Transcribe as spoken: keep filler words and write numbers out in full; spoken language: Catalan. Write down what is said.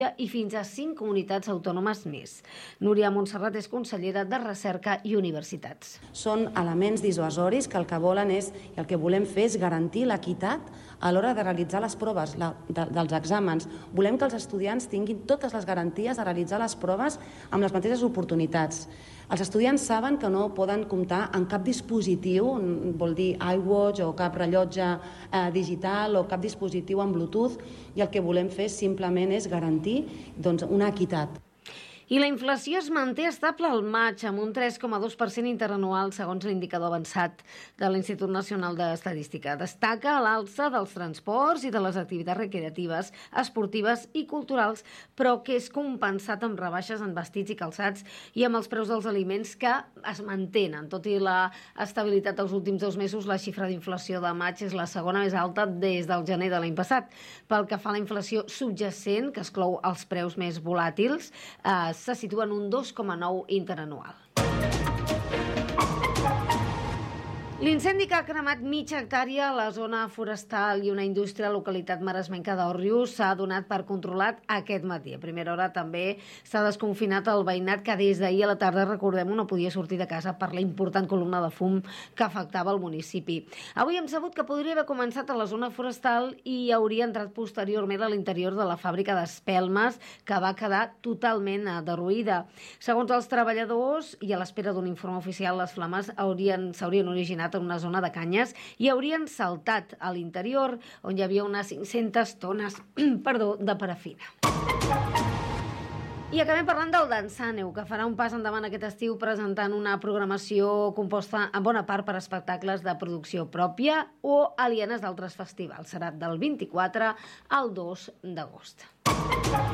i fins a cinc comunitats autònomes més. Núria Montserrat és consellera de Recerca i Universitats. Són elements dissuasoris que el que volen és, i el que volem fer és garantir l'equitat a l'hora de realitzar les proves la, de, dels exàmens. Volem que els estudiants tinguin totes les garanties de realitzar les proves amb les mateixes oportunitats. Els estudiants saben que no poden comptar amb cap dispositiu, vol dir iWatch o cap rellotge eh, digital o cap dispositiu amb Bluetooth, i el que volem fer simplement és garantir doncs, una equitat. I la inflació es manté estable al maig amb un tres coma dos per cent interanual segons l'indicador avançat de l'Institut Nacional d'Estadística. Destaca l'alça dels transports i de les activitats recreatives, esportives i culturals, però que és compensat amb rebaixes en vestits i calçats i amb els preus dels aliments que es mantenen. Tot i la estabilitat dels últims dos mesos, la xifra d'inflació de maig és la segona més alta des del gener de l'any passat. Pel que fa a la inflació subjacent, que exclou els preus més volàtils, eh, se situa en un dos coma nou interanual. L'incendi que ha cremat mitja hectàrea a la zona forestal i una indústria a la localitat maresmenca d'Òrrius s'ha donat per controlat aquest matí. A primera hora també s'ha desconfinat el veïnat que des d'ahir a la tarda, recordem-ho, no podia sortir de casa per la important columna de fum que afectava el municipi. Avui hem sabut que podria haver començat a la zona forestal i hauria entrat posteriorment a l'interior de la fàbrica d'espelmes, que va quedar totalment derruïda. Segons els treballadors, i a l'espera d'un informe oficial, les flames haurien, s'haurien originat en una zona de canyes i haurien saltat a l'interior, on hi havia unes cinc-centes tones perdó, de parafina. I acabem parlant del Dansàneu, que farà un pas endavant aquest estiu presentant una programació composta en bona part per espectacles de producció pròpia o alienes d'altres festivals. Serà del vint-i-quatre al dos d'agost.